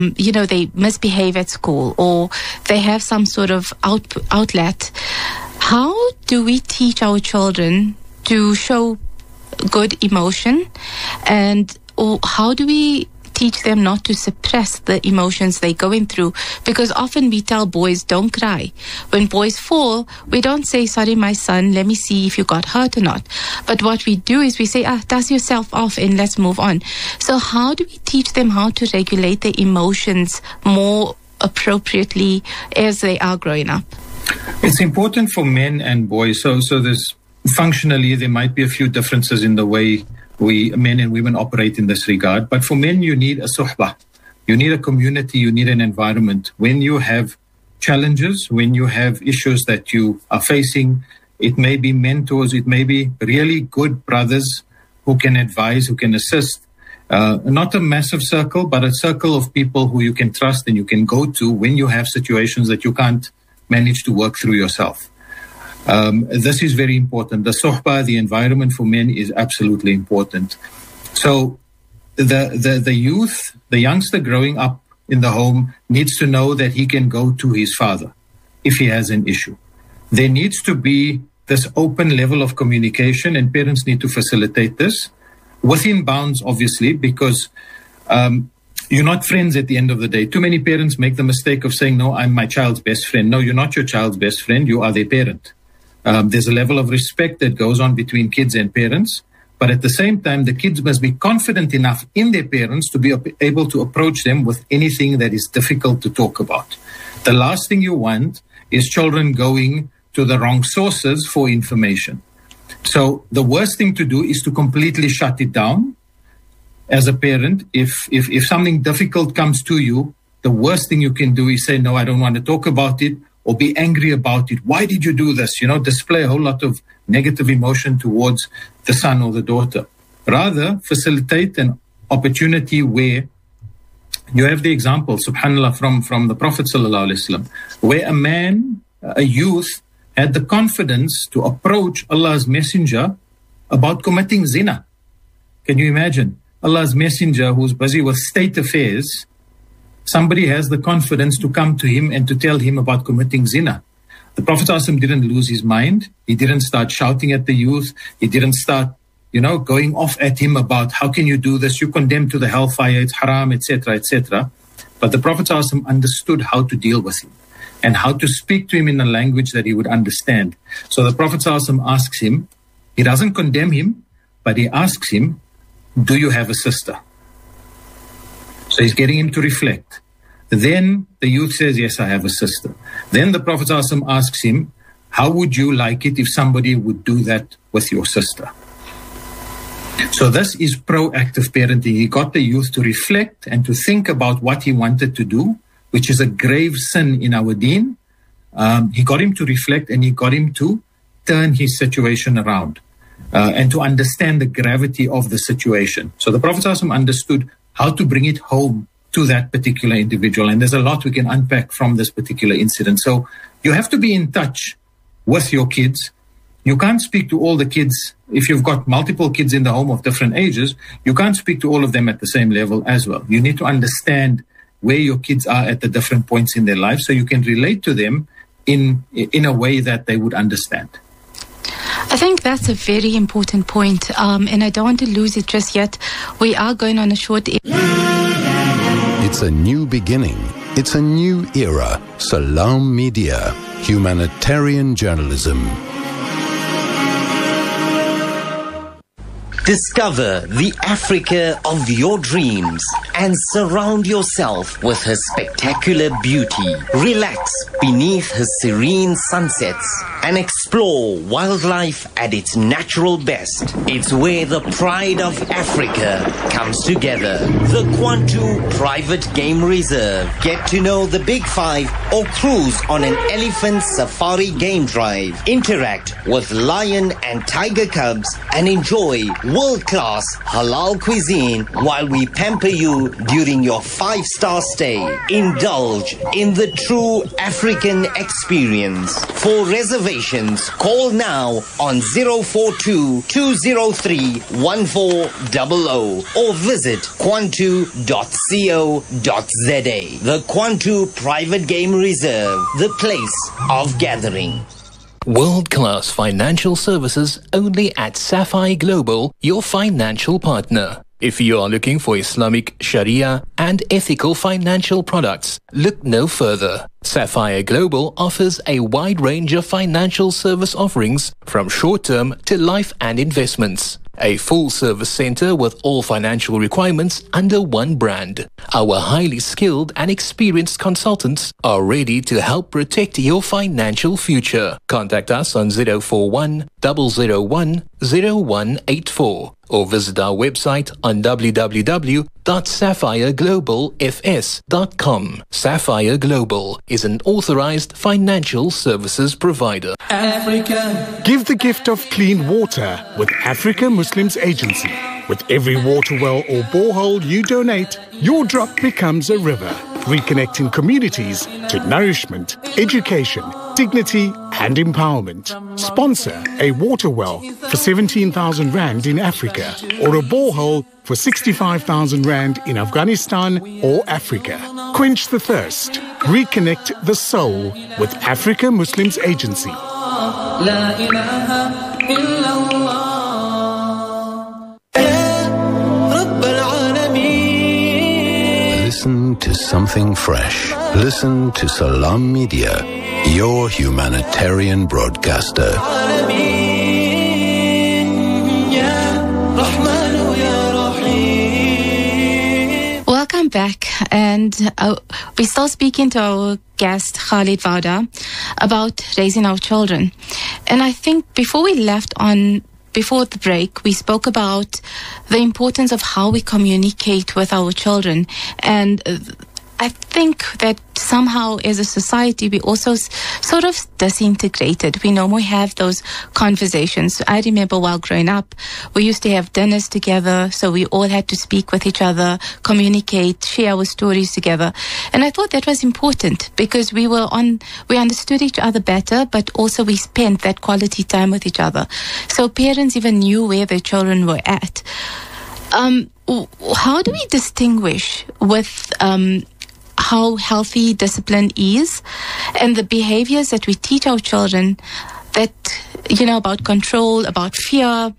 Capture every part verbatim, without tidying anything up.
you know, they misbehave at school or they have some sort of out, outlet, how do we teach our children to show good emotion, and or how do we teach them not to suppress the emotions they're going through? Because often we tell boys, don't cry. When boys fall, we don't say, sorry, my son, let me see if you got hurt or not. But what we do is we say, ah, dust yourself off and let's move on. So how do we teach them how to regulate their emotions more appropriately as they are growing up? It's important for men and boys. So, so there's functionally, there might be a few differences in the way we men and women operate in this regard. But for men, you need a suhbah. You need a community. You need an environment. When you have challenges, when you have issues that you are facing, it may be mentors, it may be really good brothers who can advise, who can assist. Uh, not a massive circle, but a circle of people who you can trust and you can go to when you have situations that you can't manage to work through yourself. Um, this is very important. The suhbah, the environment for men, is absolutely important. So the, the, the youth, the youngster growing up in the home needs to know that he can go to his father if he has an issue. There needs to be this open level of communication, and parents need to facilitate this within bounds, obviously, because um, you're not friends at the end of the day. Too many parents make the mistake of saying, no, I'm my child's best friend. No, you're not your child's best friend. You are their parent. Um, there's a level of respect that goes on between kids and parents. But at the same time, the kids must be confident enough in their parents to be able to approach them with anything that is difficult to talk about. The last thing you want is children going to the wrong sources for information. So the worst thing to do is to completely shut it down. As a parent, if, if, if something difficult comes to you, the worst thing you can do is say, no, I don't want to talk about it, or be angry about it. Why did you do this? You know, display a whole lot of negative emotion towards the son or the daughter. Rather, facilitate an opportunity where you have the example, subhanAllah, from, from the Prophet ﷺ, where a man, a youth, had the confidence to approach Allah's messenger about committing zina. Can you imagine? Allah's messenger, who's busy with state affairs, somebody has the confidence to come to him and to tell him about committing zina. The Prophet ﷺ didn't lose his mind. He didn't start shouting at the youth. He didn't start, you know, going off at him about, how can you do this? You're condemned to the hellfire. It's haram, et cetera, et cetera. But the Prophet ﷺ understood how to deal with him and how to speak to him in a language that he would understand. So the Prophet ﷺ asks him, he doesn't condemn him, but he asks him, do you have a sister? So he's getting him to reflect. Then the youth says, yes, I have a sister. Then the Prophet ﷺ asks him, how would you like it if somebody would do that with your sister? So this is proactive parenting. He got the youth to reflect and to think about what he wanted to do, which is a grave sin in our deen. Um, he got him to reflect, and he got him to turn his situation around uh, and to understand the gravity of the situation. So the Prophet ﷺ understood how to bring it home to that particular individual. And there's a lot we can unpack from this particular incident. So you have to be in touch with your kids. You can't speak to all the kids. If you've got multiple kids in the home of different ages, you can't speak to all of them at the same level as well. You need to understand where your kids are at the different points in their life so you can relate to them in in a way that they would understand. I think that's a very important point, um, and I don't want to lose it just yet. We are going on a short... It's a new beginning. It's a new era. Salam Media. Humanitarian journalism. Discover the Africa of your dreams and surround yourself with her spectacular beauty. Relax beneath her serene sunsets and explore wildlife at its natural best. It's where the pride of Africa comes together. The Kwantu Private Game Reserve. Get to know the Big Five or cruise on an elephant safari game drive. Interact with lion and tiger cubs and enjoy world-class halal cuisine while we pamper you during your five-star stay. Indulge in the true African experience. For reservations, call now on zero four two, two zero three, one four zero zero or visit kwantu dot co dot za. The Kwantu Private Game Reserve, the place of gathering. World-class financial services only at Sapphire Global, your financial partner. If you are looking for Islamic, Sharia and ethical financial products, look no further. Sapphire Global offers a wide range of financial service offerings from short-term to life and investments. A full-service center with all financial requirements under one brand. Our highly skilled and experienced consultants are ready to help protect your financial future. Contact us on zero four one, zero zero one, zero one eight four or visit our website on w w w dot sapphire global f s dot com. Sapphire Global is an authorized financial services provider. Africa. Give the gift of clean water with Africa Muslims Agency. With every water well or borehole you donate, your drop becomes a river, reconnecting communities to nourishment, education, dignity and empowerment. Sponsor a water well for seventeen thousand rand in Africa or a borehole for sixty-five thousand rand in Afghanistan or Africa. Quench the thirst. Reconnect the soul with Africa Muslims Agency. La ilaha illallah. Listen to something fresh. Listen to Salam Media, your humanitarian broadcaster. Welcome back, and uh, we're still speaking to our guest Khalid Vauda about raising our children. And I think before we left on Before the break, we spoke about the importance of how we communicate with our children. And uh, I think that somehow as a society, we also s- sort of disintegrated. We no more have those conversations. I remember while growing up, we used to have dinners together. So we all had to speak with each other, communicate, share our stories together. And I thought that was important because we were on, we understood each other better, but also we spent that quality time with each other. So parents even knew where their children were at. Um, how do we distinguish with, um, how healthy discipline is and the behaviors that we teach our children that, you know, about control, about fear?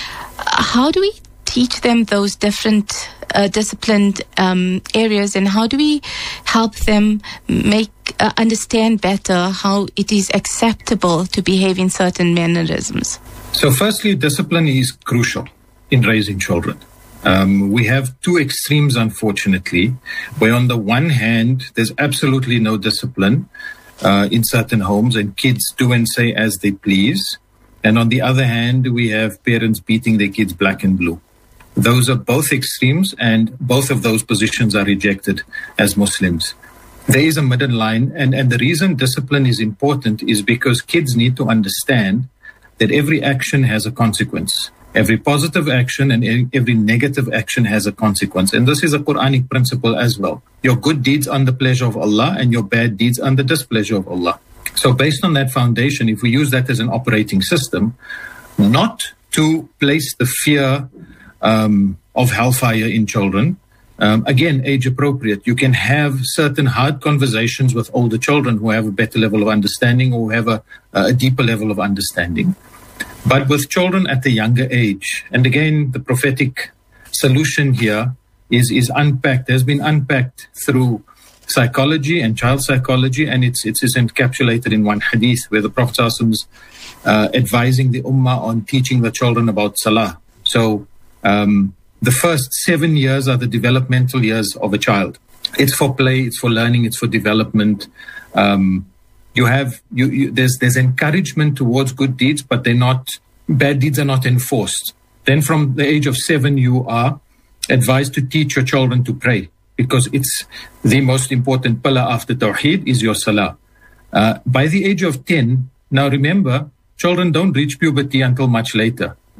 How do we teach them those different uh, disciplined um, areas, and how do we help them make uh, understand better how it is acceptable to behave in certain mannerisms? So firstly, discipline is crucial in raising children. Um, we have two extremes, unfortunately, where on the one hand, there's absolutely no discipline uh, in certain homes and kids do and say as they please. And on the other hand, we have parents beating their kids black and blue. Those are both extremes, and both of those positions are rejected as Muslims. There is a middle line, and, and the reason discipline is important is because kids need to understand that every action has a consequence. Every positive action and every negative action has a consequence. And this is a Quranic principle as well. Your good deeds are the pleasure of Allah and your bad deeds are the displeasure of Allah. So based on that foundation, if we use that as an operating system, not to place the fear um, of hellfire in children, um, again, age appropriate. You can have certain hard conversations with older children who have a better level of understanding or who have a, a deeper level of understanding. But with children at a younger age, and again, the prophetic solution here is, is unpacked, has been unpacked through psychology and child psychology, and it's, it's, it's encapsulated in one hadith where the Prophet is uh, advising the ummah on teaching the children about salah. So um, the first seven years are the developmental years of a child. It's for play, it's for learning, it's for development. Um, You have you, you there's there's encouragement towards good deeds, but they're not bad deeds are not enforced. Then from the age of seven, you are advised to teach your children to pray because it's the most important pillar after Tawheed is your salah. Uh, by the age of ten, now remember, children don't reach puberty until much later.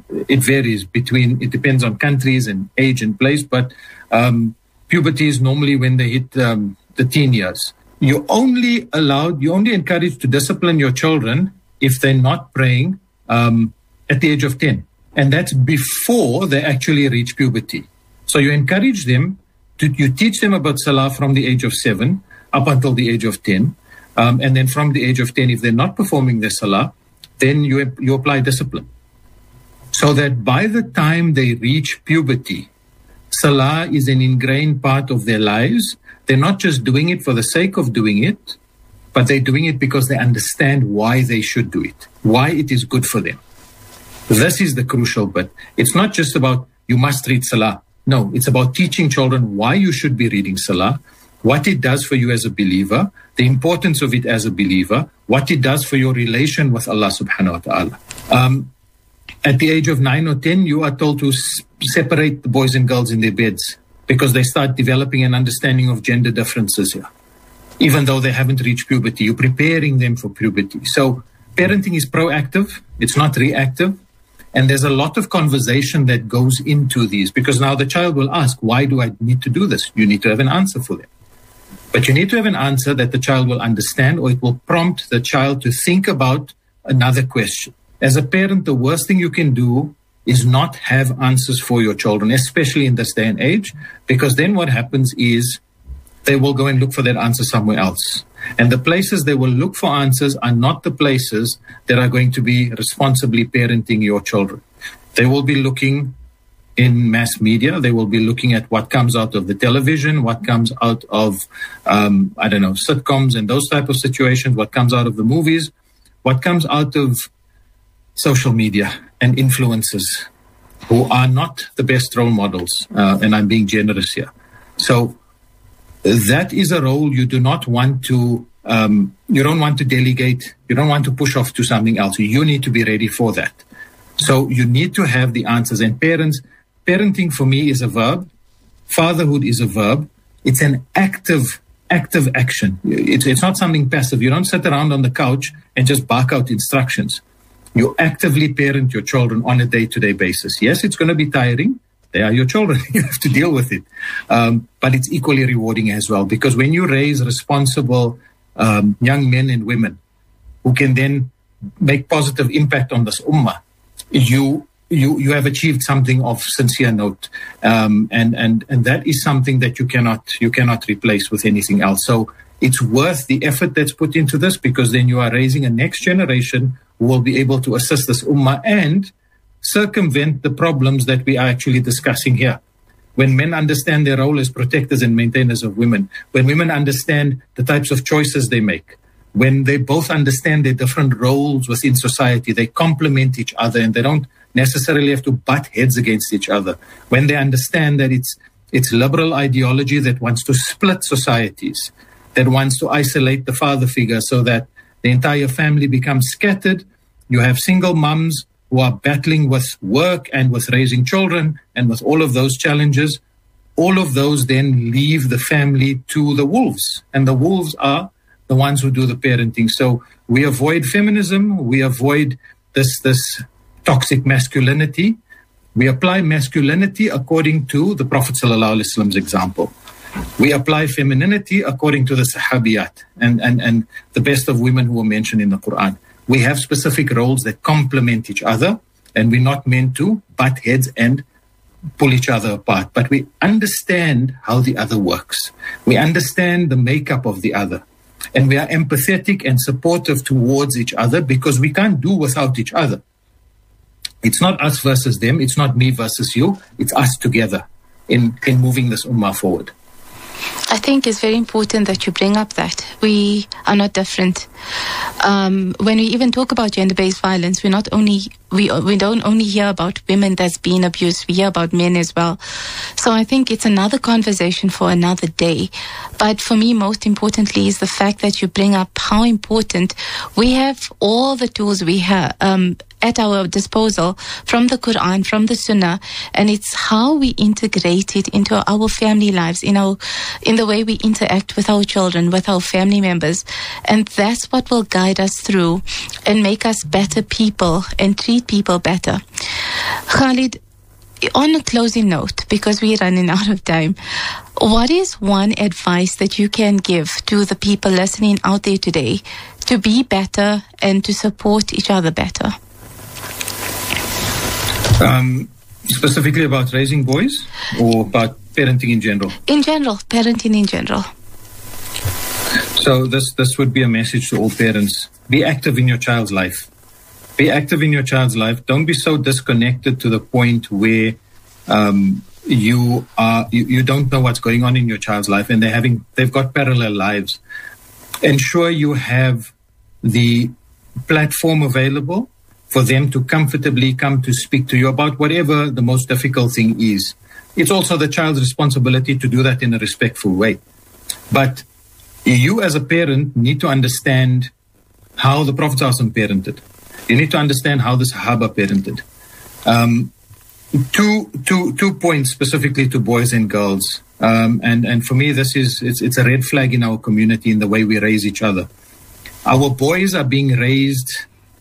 it varies between, it depends on countries and age and place, but um, puberty is normally when they hit um, the teen years. You're only allowed, you're only encouraged to discipline your children if they're not praying um, at the age of ten. And that's before they actually reach puberty. So you encourage them, to, you teach them about Salah from the age of seven up until the age of ten. Um, and then from the age of ten, if they're not performing their Salah, then you, you apply discipline. So that by the time they reach puberty, Salah is an ingrained part of their lives. They're not just doing it for the sake of doing it, but they're doing it because they understand why they should do it, why it is good for them. This is the crucial bit. It's not just about you must read Salah. No, it's about teaching children why you should be reading Salah, what it does for you as a believer, the importance of it as a believer, what it does for your relation with Allah subhanahu wa ta'ala. Um, at the age of nine or ten, you are told to s- separate the boys and girls in their beds because they start developing an understanding of gender differences here. Even though they haven't reached puberty, you're preparing them for puberty. So parenting is proactive, it's not reactive. And there's a lot of conversation that goes into these because now the child will ask, why do I need to do this? You need to have an answer for them. But you need to have an answer that the child will understand, or it will prompt the child to think about another question. As a parent, the worst thing you can do is not have answers for your children, especially in this day and age, because then what happens is they will go and look for that answer somewhere else. And the places they will look for answers are not the places that are going to be responsibly parenting your children. They will be looking in mass media. They will be looking at what comes out of the television, what comes out of, um, I don't know, sitcoms and those type of situations, what comes out of the movies, what comes out of social media and influencers who are not the best role models. Uh, and I'm being generous here. So that is a role you do not want to, um, you don't want to delegate, you don't want to push off to something else. You need to be ready for that. So you need to have the answers. And parents, parenting for me is a verb. Fatherhood is a verb. It's an active, active action. It's, it's not something passive. You don't sit around on the couch and just bark out instructions. You actively parent your children on a day-to-day basis. Yes, it's going to be tiring. They are your children. You have to deal with it. Um, but it's equally rewarding as well, because when you raise responsible um, young men and women who can then make positive impact on this ummah, you you you have achieved something of sincere note. Um, and, and, and that is something that you cannot you cannot replace with anything else. So it's worth the effort that's put into this, because then you are raising a next generation who will be able to assist this ummah and circumvent the problems that we are actually discussing here. When men understand their role as protectors and maintainers of women, when women understand the types of choices they make, when they both understand their different roles within society, they complement each other and they don't necessarily have to butt heads against each other. When they understand that it's it's liberal ideology that wants to split societies, that wants to isolate the father figure so that the entire family becomes scattered. You have single mums who are battling with work and with raising children and with all of those challenges. All of those then leave the family to the wolves. And the wolves are the ones who do the parenting. So we avoid feminism. We avoid this, this toxic masculinity. We apply masculinity according to the Prophet ﷺ's example. We apply femininity according to the Sahabiyat and, and, and the best of women who are mentioned in the Quran. We have specific roles that complement each other, and we're not meant to butt heads and pull each other apart. But we understand how the other works. We understand the makeup of the other. And we are empathetic and supportive towards each other, because we can't do without each other. It's not us versus them. It's not me versus you. It's us together in, in moving this ummah forward. I think it's very important that you bring up that we are not different. Um, when we even talk about gender-based violence, we not only we we don't only hear about women that's being abused, we hear about men as well. So I think it's another conversation for another day. But for me, most importantly, is the fact that you bring up how important we have all the tools we have um, at our disposal from the Quran, from the Sunnah, and it's how we integrate it into our family lives, in our in the way we interact with our children, with our family members. And that's what will guide us through and make us better people and treat treat people better. Khalid, on a closing note, because we're running out of time, what is one advice that you can give to the people listening out there today to be better and to support each other better? Um, specifically about raising boys or about parenting in general? In general, parenting in general. So this, this would be a message to all parents. Be active in your child's life. Be active in your child's life. Don't be so disconnected to the point where um, you are you, you don't know what's going on in your child's life, and they're having they've got parallel lives. Ensure you have the platform available for them to comfortably come to speak to you about whatever the most difficult thing is. It's also the child's responsibility to do that in a respectful way. But you as a parent need to understand how the Prophet ﷺ parented. You need to understand how the Sahaba parented. Um, two, two, two points specifically to boys and girls. Um, and, and for me, this is, it's, it's a red flag in our community in the way we raise each other. Our boys are being raised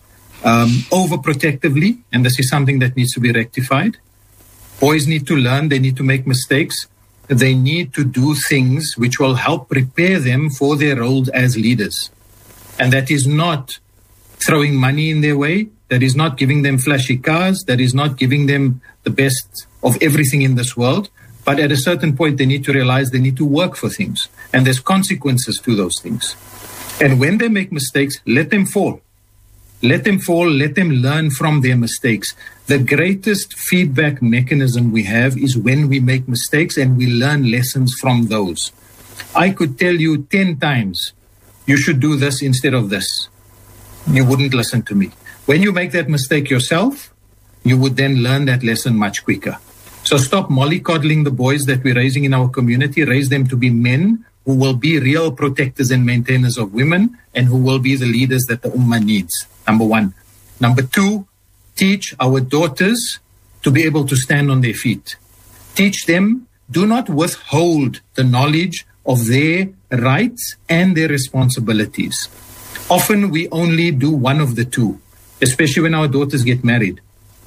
um, overprotectively, and this is something that needs to be rectified. Boys need to learn, they need to make mistakes. They need to do things which will help prepare them for their roles as leaders. And that is not throwing money in their way. That is not giving them flashy cars. That is not giving them the best of everything in this world. But at a certain point, they need to realize they need to work for things. And there's consequences to those things. And when they make mistakes, let them fall. Let them fall. Let them learn from their mistakes. The greatest feedback mechanism we have is when we make mistakes and we learn lessons from those. I could tell you ten times, you should do this instead of this. You wouldn't listen to me. When you make that mistake yourself, you would then learn that lesson much quicker. So stop mollycoddling the boys that we're raising in our community. Raise them to be men who will be real protectors and maintainers of women and who will be the leaders that the Ummah needs. Number one. Number two, teach our daughters to be able to stand on their feet. Teach them, do not withhold the knowledge of their rights and their responsibilities. Often we only do one of the two, especially when our daughters get married.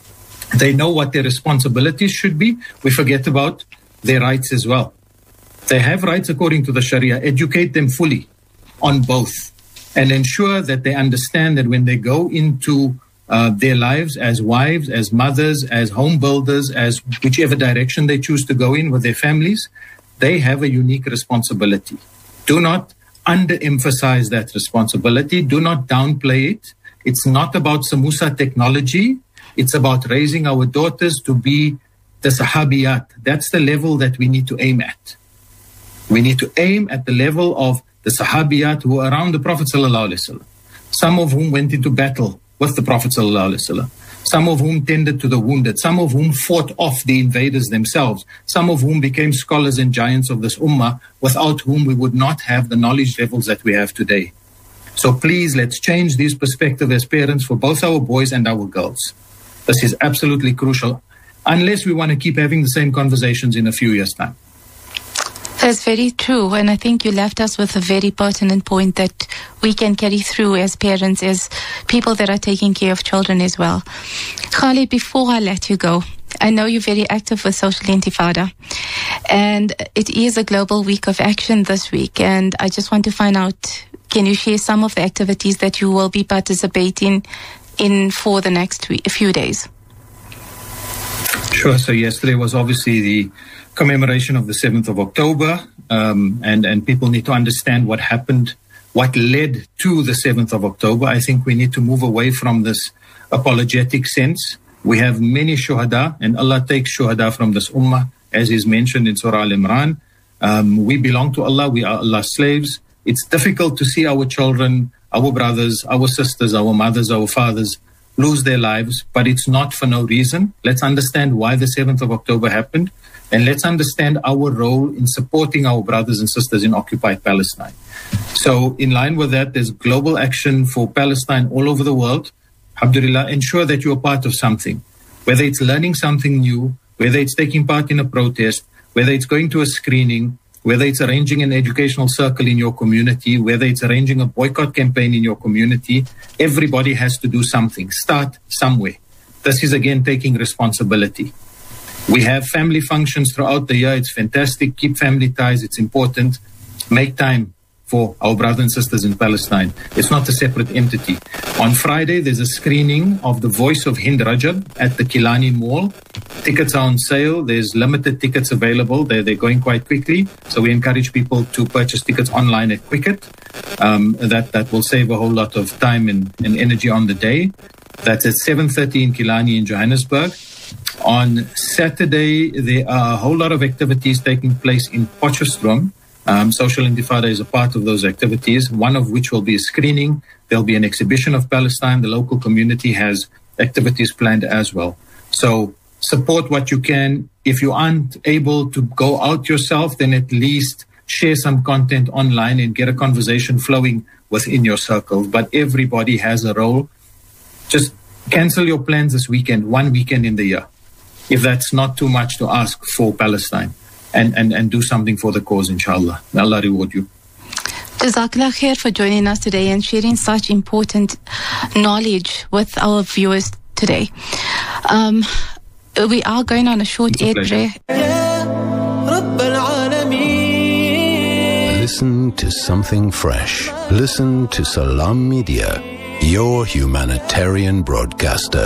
They know what their responsibilities should be. We forget about their rights as well. They have rights according to the Sharia. Educate them fully on both and ensure that they understand that when they go into uh, their lives as wives, as mothers, as home builders, as whichever direction they choose to go in with their families, they have a unique responsibility. Do not underemphasize that responsibility. Do not downplay it. It's not about Samusa technology. It's about raising our daughters to be the Sahabiyat. That's the level that we need to aim at. We need to aim at the level of the Sahabiyat who were around the Prophet ﷺ, some of whom went into battle with the Prophet ﷺ, some of whom tended to the wounded, some of whom fought off the invaders themselves, some of whom became scholars and giants of this ummah, without whom we would not have the knowledge levels that we have today. So please, let's change this perspective as parents for both our boys and our girls. This is absolutely crucial, unless we want to keep having the same conversations in a few years' time. That's very true, and I think you left us with a very pertinent point that we can carry through as parents, as people that are taking care of children as well. Khalid, before I let you go, I know you're very active with Social Intifada, and it is a global week of action this week, and I just want to find out, can you share some of the activities that you will be participating in for the next week, a few days? Sure. So yesterday was obviously the commemoration of the seventh of October, um, and, and people need to understand what happened, what led to the seventh of October. I think we need to move away from this apologetic sense. We have many shuhada, and Allah takes shuhada from this ummah, as is mentioned in Surah Al-Imran. Um, we belong to Allah, we are Allah's slaves. It's difficult to see our children, our brothers, our sisters, our mothers, our fathers lose their lives, but it's not for no reason. Let's understand why the seventh of October happened, and let's understand our role in supporting our brothers and sisters in occupied Palestine. So in line with that, there's global action for Palestine all over the world. Alhamdulillah, ensure that you're part of something, whether it's learning something new, whether it's taking part in a protest, whether it's going to a screening, whether it's arranging an educational circle in your community, whether it's arranging a boycott campaign in your community. Everybody has to do something. Start somewhere. this is again taking responsibility. We have family functions throughout the year. It's fantastic. Keep family ties. It's important. Make time for our brothers and sisters in Palestine. It's not a separate entity. On Friday, there's a screening of The Voice of Hind Rajab at the Kilani Mall. Tickets are on sale. There's limited tickets available. They're, they're going quite quickly. So we encourage people to purchase tickets online at Quicket. Um, that, that will save a whole lot of time and, and energy on the day. That's at seven thirty in Kilani in Johannesburg. On Saturday, there are a whole lot of activities taking place in Potchefstroom. Um, Social Intifada is a part of those activities, one of which will be a screening. There'll be an exhibition of Palestine. The local community has activities planned as well. So support what you can. If you aren't able to go out yourself, then at least share some content online and get a conversation flowing within your circle. But everybody has a role. Just cancel your plans this weekend, one weekend in the year, if that's not too much to ask for Palestine, and, and, and do something for the cause, inshallah. May Allah reward you. Jazakallah khair for joining us today and sharing such important knowledge with our viewers today. Um, we are going on a short It's a air pleasure. break. Listen to something fresh. Listen to Salam Media, your humanitarian broadcaster.